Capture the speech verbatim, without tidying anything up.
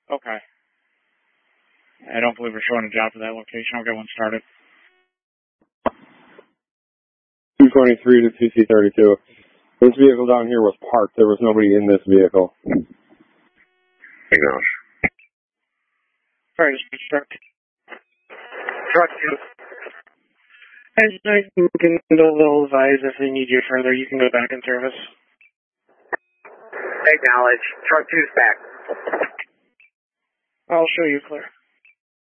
Okay. I don't believe we're showing a job for that location. I'll get one started. two twenty-three to T C thirty-two. This vehicle down here was parked. There was nobody in this vehicle. Acknowledge. Sorry, just truck. Truck two. As I can they'll advise if they need you further, you can go back in service. Acknowledge. Truck two's back. I'll show you clear.